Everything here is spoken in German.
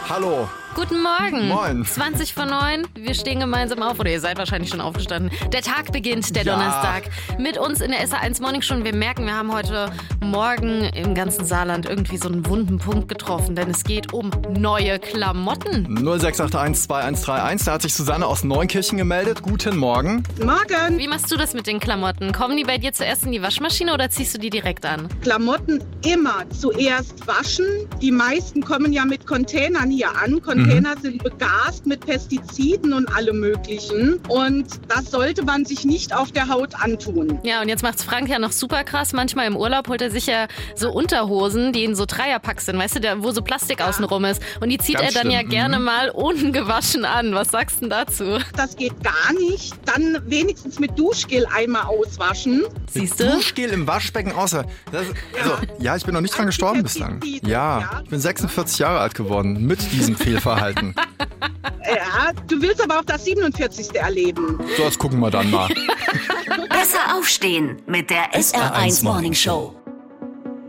Hallo. Guten Morgen. Moin. 20 vor 9. Wir stehen gemeinsam auf. Oder ihr seid wahrscheinlich schon aufgestanden. Der Tag beginnt, der Donnerstag. Mit uns in der SA1 Morning Show. Und wir merken, wir haben heute Morgen im ganzen Saarland irgendwie so einen wunden Punkt getroffen. Denn es geht um neue Klamotten. 0681 2131. Da hat sich Susanne aus Neunkirchen gemeldet. Guten Morgen. Morgen. Wie machst du das mit den Klamotten? Kommen die bei dir zuerst in die Waschmaschine oder ziehst du die direkt an? Klamotten immer zuerst waschen. Die meisten kommen ja mit Containern hier an. Container sind begast mit Pestiziden und allem Möglichen. Und das sollte man sich nicht auf der Haut antun. Ja, und jetzt macht's Frank ja noch super krass. Manchmal im Urlaub holt er sich ja so Unterhosen, die in so Dreierpacks sind, weißt du, wo so Plastik außenrum ist. Und die zieht Ganz er dann ja schlimm. gerne mal ungewaschen an. Was sagst du denn dazu? Das geht gar nicht. Dann wenigstens mit Duschgel einmal auswaschen. Siehst du? Duschgel im Waschbecken außer. Ja, ich bin noch nicht dran gestorben bislang. Ja, ich bin 46 Jahre alt geworden mit diesem Fehlverhalten. Ja, du willst aber auch das 47. erleben. So, das gucken wir dann mal. Besser aufstehen mit der SA1 Morning Show.